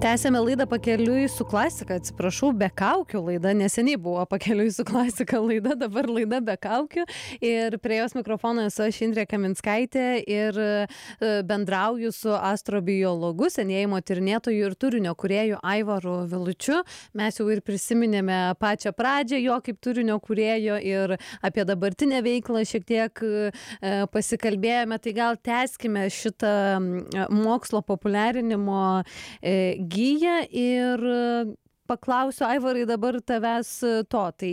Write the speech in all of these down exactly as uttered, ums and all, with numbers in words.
Tęsėme laidą Pakeliui su klasika, atsiprašau, be kaukių laida, neseniai buvo Pakeliui su klasika laida, dabar laida be kaukių ir prie jos mikrofono esu aš Indrė Kaminskaitė ir bendrauju su astrobiologu, senėjimo tyrinėtoju ir turinio kūrėju Aivaru Vilučiu. Mes jau ir prisiminėme pačią pradžią jo kaip turinio kūrėjo ir apie dabartinę veiklą šiek tiek pasikalbėjome, tai gal tęskime šitą mokslo populiarinimo giją ir paklausiu, Aivarai, dabar tavęs to, tai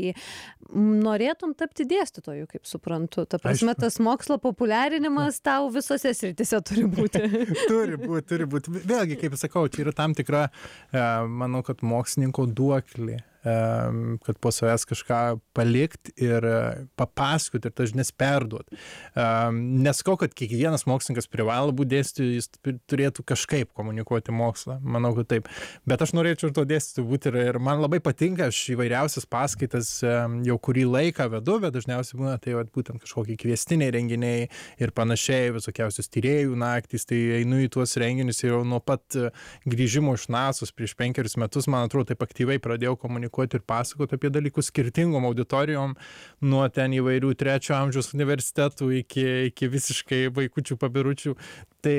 norėtum tapti dėstytoju, kaip suprantu. Ta prasme, tas mokslo populiarinimas tau visose srityse turi būti. Turi būti, turi būti. Vėlgi, kaip sakau, čia yra tam tikra, manau, kad mokslininko duoklė, kad po savęs kažką palikti ir papasakoti ir tas žinias perduoti. Neskau, kad kiekvienas mokslininkas privalo būti dėstytoju, jis turėtų kažkaip komunikuoti mokslą. Manau, kad taip. Bet aš norėčiau ir to dėstytoju būti ir, ir man labai patinka, aš įvairiausias paskaitas jau kurį laiką vedu, bet dažniausiai būna tai vat, būtent kažkokie kviestiniai renginiai ir panašiai, visokiausius tyrėjų naktys, tai einu į tuos renginius ir jau nuo pat grįžimo iš nasos prieš penkerius metus, man atrodo, taip aktyviai pradėjau komunikuoti ir pasakoti apie dalykus skirtingom auditorijom, nuo ten įvairių trečio amžiaus universitetų iki, iki visiškai vaikučių pabiručių. Tai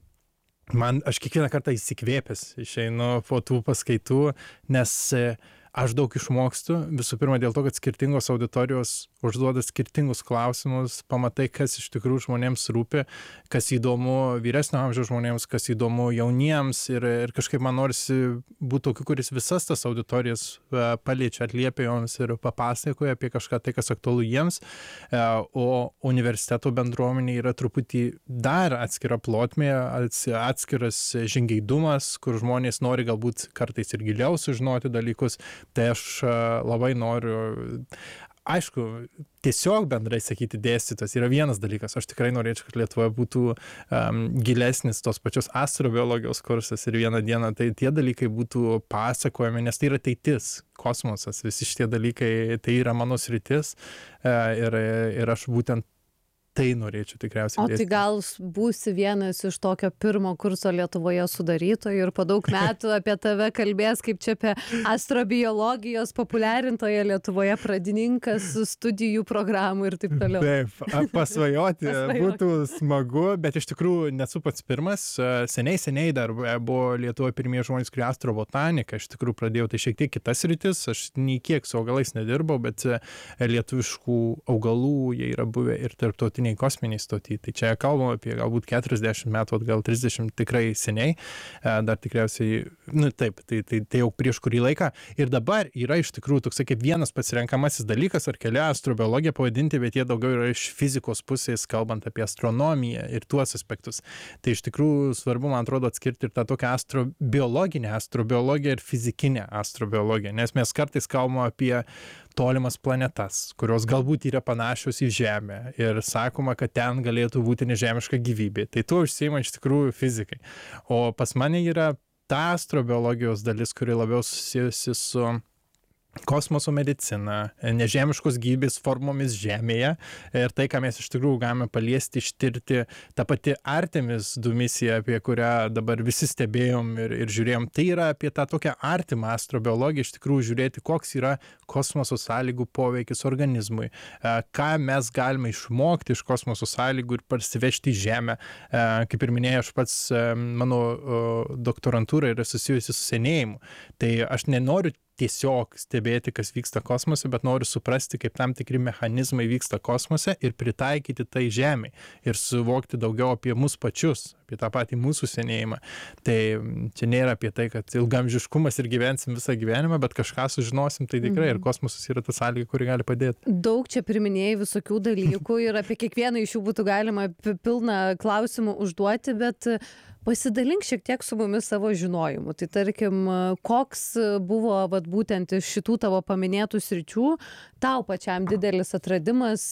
man, aš kiekvieną kartą įsikvėpęs išeinu po tų paskaitų, nes aš daug išmokstu, visų pirma dėl to, kad skirtingos auditorijos užduoda skirtingus klausimus, pamatai, kas iš tikrųjų žmonėms rūpi, kas įdomu vyresnio amžiaus žmonėms, kas įdomu jauniems ir, ir kažkaip man norisi būti tokiu, kuris visas tas auditorijas paliečia, atliepia joms ir papasakoja apie kažką tai, kas aktualu jiems, o universiteto bendruomenė yra truputį dar atskira plotmė, atskiras žingeidumas, kur žmonės nori galbūt kartais ir giliau sužinoti dalykus. Tai aš labai noriu, aišku, tiesiog bendrai sakyti dėstytojas yra vienas dalykas. Aš tikrai norėčiau, kad Lietuvoje būtų um, gilesnis tos pačios astrobiologijos kursas ir vieną dieną tai tie dalykai būtų pasakojami, nes tai yra ateitis, kosmosas, visi šitie dalykai, tai yra mano sritis uh, ir, ir aš būtent tai norėčiau tikriausiai. O tai gal būsi vienas iš tokio pirmo kurso Lietuvoje sudarytojų ir po daug metų apie tave kalbės kaip čia apie astrobiologijos populiarintoje Lietuvoje pradininkas studijų programų ir taip toliau. Taip, pasvajoti būtų smagu, bet iš tikrųjų nesu pats pirmas. Seniai, seniai dar buvo Lietuvoje pirmieji žmonės, kurie astrobotaniką. Iš tikrųjų pradėjau tai šiek tiek kitas rytis. Aš nei kiek su augalais nedirbau, bet lietuviškų augalų jie yra buvę ir tarptautiniai kosminiai stoty. Tai čia kalbam apie galbūt keturiasdešimt metų, gal trisdešimt tikrai seniai, dar tikriausiai, nu taip, tai, tai, tai jau prieš kurį laiką. Ir dabar yra iš tikrųjų toks kaip vienas pasirenkamasis dalykas, ar keli astrobiologiją pavadinti, bet jie daugiau yra iš fizikos pusės, kalbant apie astronomiją ir tuos aspektus. Tai iš tikrųjų svarbu, man atrodo, atskirti ir tą tokią astrobiologinę astrobiologiją ir fizikinę astrobiologiją, nes mes kartais kalbame apie tolimas planetas, kurios galbūt yra panašios į Žemę ir sakoma, kad ten galėtų būti nežemiška gyvybė. Tai tuo užsiima iš tikrųjų fizikai. O pas mane yra ta astrobiologijos dalis, kuri labiau susijusi su kosmoso medicina, nežemiškos gyvybės formomis Žemėje ir tai, ką mes iš tikrųjų galime paliesti, ištirti, ta pati Artemis du misija, apie kurią dabar visi stebėjom ir, ir žiūrėjom, tai yra apie tą tokią artimą astrobiologiją, iš tikrųjų žiūrėti, koks yra kosmoso sąlygų poveikis organizmui, ką mes galime išmokti iš kosmoso sąlygų ir parsivežti į Žemę. Kaip ir minėjau, aš pats, mano doktorantūra yra susijusi su senėjimu, tai aš nenoriu tiesiog stebėti, kas vyksta kosmose, bet noriu suprasti, kaip tam tikri mechanizmai vyksta kosmose ir pritaikyti tai Žemei ir suvokti daugiau apie mus pačius, apie tą patį mūsų senėjimą. Tai čia nėra apie tai, kad ilgamžiškumas ir gyvensim visą gyvenimą, bet kažką sužinosim, tai tikrai ir kosmosas yra ta sąlyga, kuri gali padėti. Daug čia priminėjai visokių dalykų ir apie kiekvieną iš jų būtų galima pilną klausimų užduoti, bet pasidalink šiek tiek su mumis savo žinojimu. Tai tarkim, koks buvo vat, būtent iš šitų tavo paminėtų sričių tau pačiam didelis atradimas,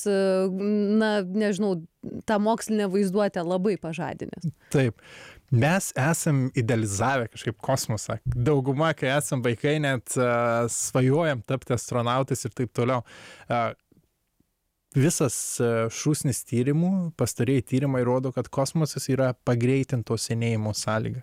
na, nežinau, tą mokslinę vaizduotę labai pažadinęs? Taip. Mes esam idealizavę kažkaip kosmosą. Dauguma, kai esam vaikai, net uh, svajojam tapti astronautais ir taip toliau. Uh, Visas šūsnis tyrimų, pastarieji tyrimai rodo, kad kosmosas yra pagreitinto senėjimo sąlyga.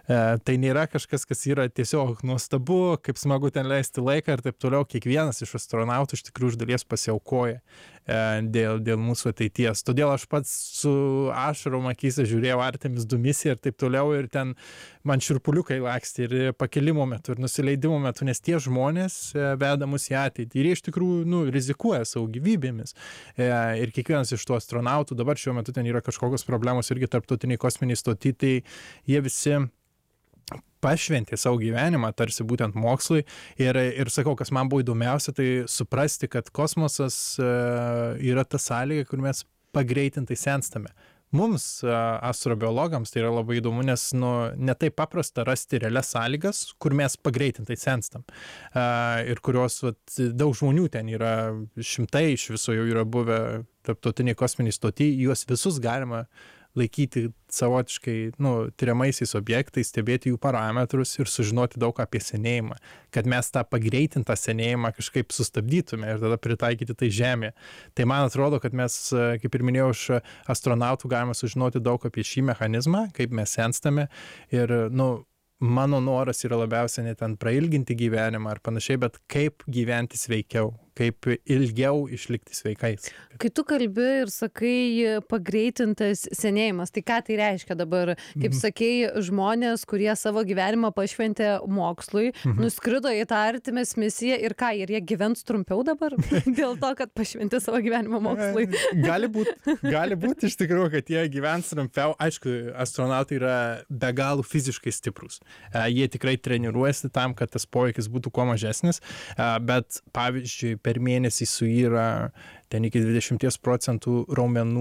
Tai nėra kažkas, kas yra tiesiog nuostabu, kaip smagu ten leisti laiką ir taip toliau. Kiekvienas iš astronautų iš tikrųjų iš dalies pasiaukoja dėl, dėl mūsų ateities. Todėl aš pats su ašarom akyse žiūrėjau Artemis du misiją ir taip toliau, ir ten man šiurpuliukai lakstė ir pakilimo metu, ir nusileidimo metu, nes tie žmonės veda mus į ateitį ir jie iš tikrųjų nu, rizikuoja savo gyvybėmis. Ir kiekvienas iš tų astronautų, dabar šiuo metu ten yra kažkokios problemos irgi tarptautiniai kosminiai stoty, tai jie visi pašventė savo gyvenimą, tarsi būtent mokslui. Ir, ir sakau, kas man buvo įdomiausia, tai suprasti, kad kosmosas yra ta sąlyga, kur mes pagreitintai senstame. Mums, astrobiologams, tai yra labai įdomu, nes nu, ne taip paprasta rasti realias sąlygas, kur mes pagreitintai senstam. Ir kurios vat, daug žmonių ten yra, šimtai iš viso jau yra buvę tarptautiniai kosminiai stoty, juos visus galima laikyti savotiškai nu, tyriamaisiais objektais, stebėti jų parametrus ir sužinoti daug apie senėjimą, kad mes tą pagreitintą senėjimą kažkaip sustabdytume ir tada pritaikyti tai Žemėje. Tai man atrodo, kad mes, kaip ir minėjau, iš astronautų galime sužinoti daug apie šį mechanizmą, kaip mes senstame ir, nu, mano noras yra labiausiai ne ten prailginti gyvenimą ar panašiai, bet kaip gyventi sveikiau, kaip ilgiau išlikti sveikais. Kai tu kalbi ir sakai pagreitintas senėjimas, tai ką tai reiškia dabar? Kaip mm. sakei, žmonės, kurie savo gyvenimą pašventė mokslui, mm-hmm. nuskrido į tą Artemis misiją ir ką, ir jie gyvens trumpiau dabar? Dėl to, kad pašventė savo gyvenimą mokslui. Gali būti, gali būti iš tikrųjų, kad jie gyvens trumpiau. Aišku, astronautai yra be galų fiziškai stiprus. Jie tikrai treniruojasi tam, kad tas poveikis būtų kuo mažesnis, bet pavyzdžiui, per mėnesį suyra ten iki dvidešimt procentų raumenų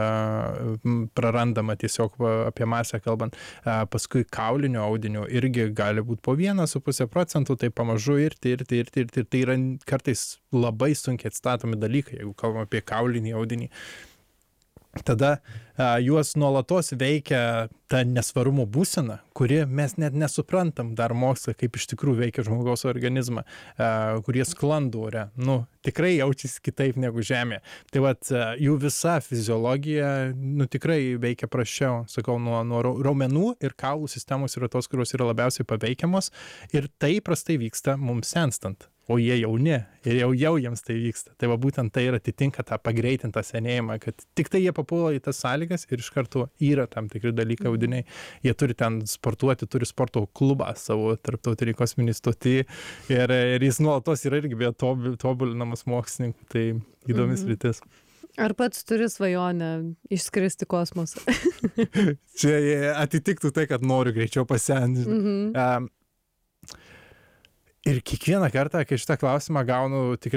prarandama tiesiog apie masę kalbant. Paskui kaulinio audinio irgi gali būti po vieną su pusę procentų, tai pamažu irti, irti, irti, irti. Tai yra kartais labai sunkiai atstatomi dalykai, jeigu kalbam apie kaulinį audinį. Tada a, juos nuolatos veikia ta nesvarumo būsena, kuri mes net nesuprantam dar mokslą, kaip iš tikrųjų veikia žmogaus organizmą, a, kurie sklando ore. Nu, tikrai jaučiasi kitaip negu Žemė. Tai vat, a, jų visa fiziologija nu, tikrai veikia prasčiau. Sakau, nuo, nuo raumenų ir kaulų sistemos yra tos, kurios yra labiausiai paveikiamos ir tai prastai vyksta mums senstant. O jie jauni ir jau, jau jiems tai vyksta. Tai va būtent tai ir atitinka tą pagreitintą senėjimą, kad tik tai jie papuola į tas sąlygas ir iš karto yra tam tikri dalykai audiniai. Jie turi ten sportuoti, turi sporto klubą savo tarptautinį kosminį stotį ir, ir jis nuolatos yra irgi beje tobulinamas mokslininkų. Tai įdomis Mhm. rytis. Ar pats turi svajonę išskristi kosmosą? Čia atitiktų tai, kad noriu greičiau pasenti. Mhm. Um, Ir kiekvieną kartą, kai šitą klausimą gaunu, tikrai